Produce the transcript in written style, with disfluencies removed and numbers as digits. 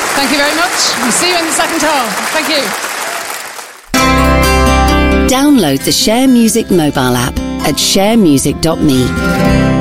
Thank you very much. We'll see you in the second half. Thank you. Download the Share Music mobile app at sharemusic.me.